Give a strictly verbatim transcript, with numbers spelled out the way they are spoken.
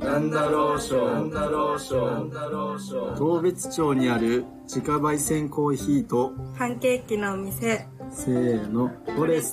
なんだろうショー、なんだろうショー、なんだろうショー。当別町にある自家焙煎コーヒーとパンケーキのお店、 せーの、フォレス